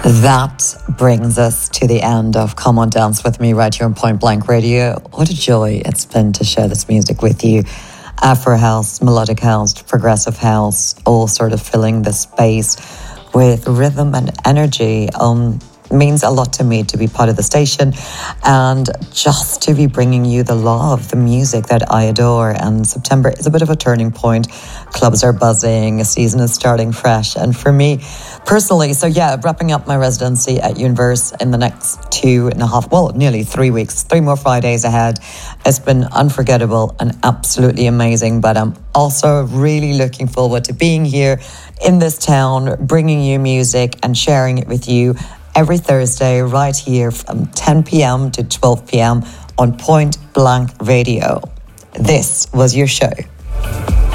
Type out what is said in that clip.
That brings us to the end of Come On Dance With Me right here on Point Blank Radio. What a joy it's been to share this music with you. Afro house, melodic house, progressive house, all sort of filling the space with rhythm and energy. Means a lot to me to be part of the station and just to be bringing you the love, the music that I adore. And September is a bit of a turning point. Clubs are buzzing, a season is starting fresh. And for me personally, wrapping up my residency at Universe in the next 2.5, nearly 3 weeks, 3 more Fridays ahead. It's been unforgettable and absolutely amazing. But I'm also really looking forward to being here in this town, bringing you music and sharing it with you every Thursday right here from 10 p.m. to 12 p.m. on Point Blank Radio. This was your show.